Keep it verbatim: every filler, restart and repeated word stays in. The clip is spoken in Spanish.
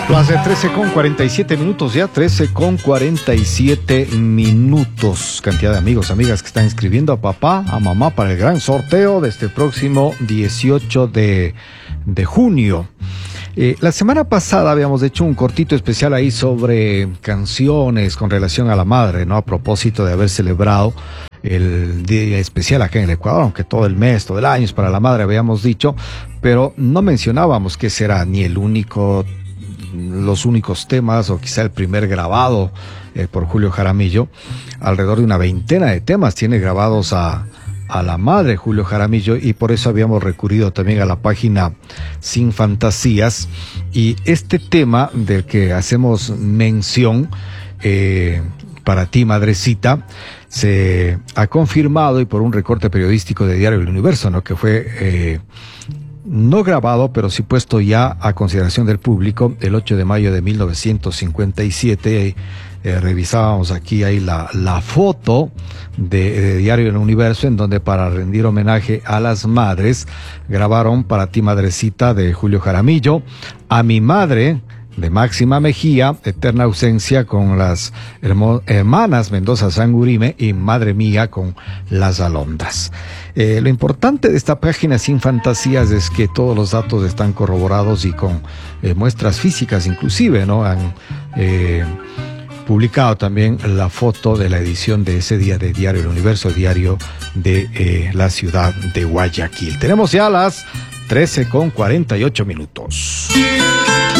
Hace trece con cuarenta y siete minutos ya, trece con cuarenta y siete minutos. Cantidad de amigos, amigas que están inscribiendo a papá, a mamá para el gran sorteo de este próximo dieciocho de junio. Eh, la semana pasada habíamos hecho un cortito especial ahí sobre canciones con relación a la madre, ¿no? A propósito de haber celebrado el día especial acá en el Ecuador, aunque todo el mes, todo el año es para la madre, habíamos dicho, pero no mencionábamos que será ni el único, los únicos temas, o quizá el primer grabado eh, por Julio Jaramillo. Alrededor de una veintena de temas tiene grabados a, a la madre Julio Jaramillo, y por eso habíamos recurrido también a la página Sin Fantasías. Y este tema del que hacemos mención, eh, para ti, madrecita, se ha confirmado, y por un recorte periodístico de Diario El Universo, ¿no? Que fue eh, no grabado, pero sí puesto ya a consideración del público el ocho de mayo de mil novecientos cincuenta y siete. Eh, revisábamos aquí ahí la, la foto de, de Diario El Universo, en donde, para rendir homenaje a las madres, grabaron Para ti, madrecita, de Julio Jaramillo, A mi madre, de Máxima Mejía, Eterna ausencia, con las hermanas Mendoza Sangurime, y Madre mía, con Las Alondras. Eh, lo importante de esta página Sin Fantasías es que todos los datos están corroborados y con eh, muestras físicas inclusive, ¿no? Han eh, publicado también la foto de la edición de ese día de Diario El Universo, diario de eh, la ciudad de Guayaquil. Tenemos ya las trece con cuarenta y ocho minutos.